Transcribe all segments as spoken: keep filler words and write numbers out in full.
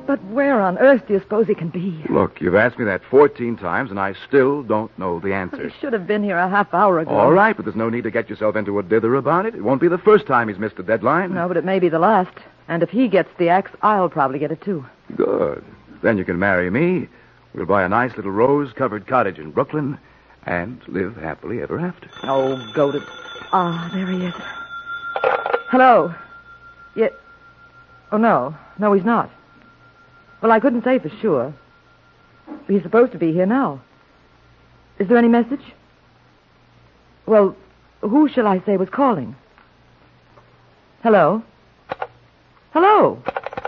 But where on earth do you suppose he can be? Look, you've asked me that fourteen times, and I still don't know the answer. He should have been here a half hour ago. All right, but there's no need to get yourself into a dither about it. It won't be the first time he's missed a deadline. No, but it may be the last. And if he gets the axe, I'll probably get it, too. Good. Then you can marry me. We'll buy a nice little rose-covered cottage in Brooklyn and live happily ever after. Oh, go to... Ah, there he is. Hello. Yeah. Oh, no. No, he's not. Well, I couldn't say for sure. He's supposed to be here now. Is there any message? Well, who shall I say was calling? Hello? Hello?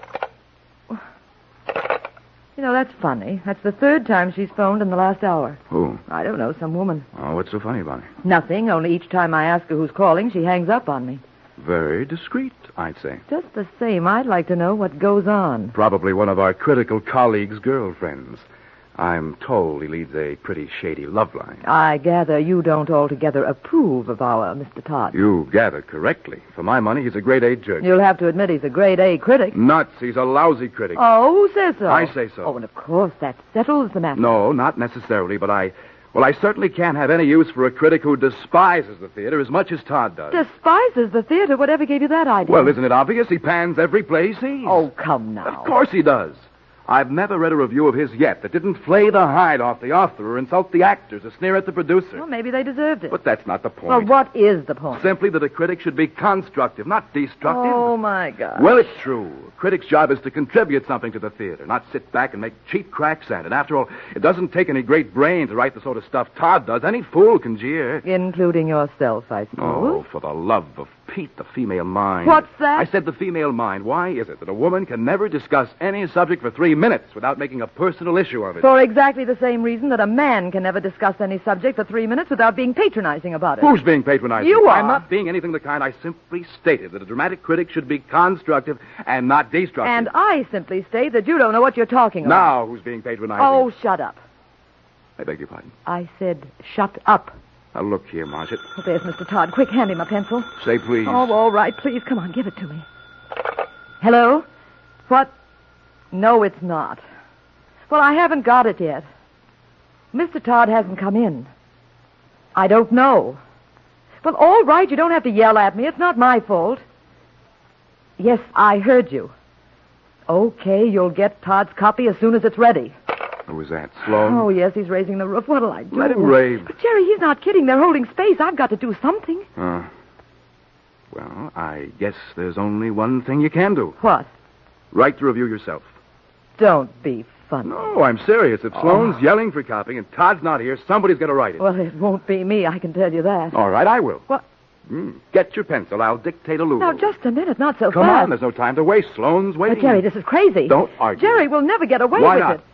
You know, that's funny. That's the third time she's phoned in the last hour. Who? I don't know, some woman. Oh, what's so funny about it? Nothing, only each time I ask her who's calling, she hangs up on me. Very discreet, I'd say. Just the same, I'd like to know what goes on. Probably one of our critical colleagues' girlfriends. I'm told he leads a pretty shady love life. I gather you don't altogether approve of our Mister Todd. You gather correctly. For my money, he's a grade-A jerk. You'll have to admit he's a grade-A critic. Nuts. He's a lousy critic. Oh, who says so? I say so. Oh, and of course, that settles the matter. No, not necessarily, but I... Well, I certainly can't have any use for a critic who despises the theater as much as Todd does. Despises the theater? Whatever gave you that idea? Well, isn't it obvious? He pans every play he sees. Oh, come now. Of course he does. I've never read a review of his yet that didn't flay the hide off the author or insult the actors or sneer at the producer. Well, maybe they deserved it. But that's not the point. Well, what is the point? Simply that a critic should be constructive, not destructive. Oh, my God. Well, it's true. A critic's job is to contribute something to the theater, not sit back and make cheap cracks at it. After all, it doesn't take any great brain to write the sort of stuff Todd does. Any fool can jeer. Including yourself, I Oh, suppose. for the love of Pete, the female mind. What's that? I said the female mind. Why is it that a woman can never discuss any subject for three minutes without making a personal issue of it? For exactly the same reason that a man can never discuss any subject for three minutes without being patronizing about it. Who's being patronizing? You are. I'm not being anything of the kind. I simply stated that a dramatic critic should be constructive and not destructive. And I simply state that you don't know what you're talking about. Now, who's being patronizing? Oh, shut up. I beg your pardon. I said shut up. Now, look here, Margaret. Oh, there's Mister Todd. Quick, hand him a pencil. Say please. Oh, all right. Please, come on, give it to me. Hello? What? No, it's not. Well, I haven't got it yet. Mister Todd hasn't come in. I don't know. Well, all right, you don't have to yell at me. It's not my fault. Yes, I heard you. Okay, you'll get Todd's copy as soon as it's ready. Who was that, Sloan? Oh, yes, he's raising the roof. What'll I do? Let him rave. But, Jerry, he's not kidding. They're holding space. I've got to do something. Uh, well, I guess there's only one thing you can do. What? Write the review yourself. Don't be funny. No, I'm serious. If Sloan's oh. yelling for copy and Todd's not here, somebody's going to write it. Well, it won't be me, I can tell you that. All right, I will. What? Mm, get your pencil. I'll dictate a Lulu. Now, just a minute, not so Come fast. on, there's no time to waste. Sloan's waiting. But, Jerry, this is crazy. Don't argue. Jerry, we'll never get away Why with not? it.